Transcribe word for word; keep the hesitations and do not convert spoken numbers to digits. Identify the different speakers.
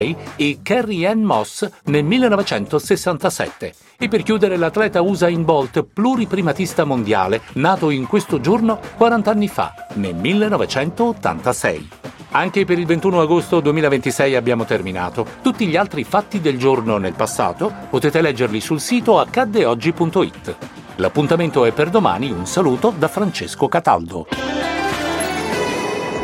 Speaker 1: e Carrie Ann Moss nel millenovecentosessantasette. E per chiudere l'atleta Usain Bolt, pluriprimatista mondiale, nato in questo giorno quaranta anni fa, nel millenovecentottantasei. Anche per il ventuno agosto duemilaventisei abbiamo terminato. Tutti gli altri fatti del giorno nel passato potete leggerli sul sito accadde oggi punto it. L'appuntamento è per domani. Un saluto da Francesco Cataldo.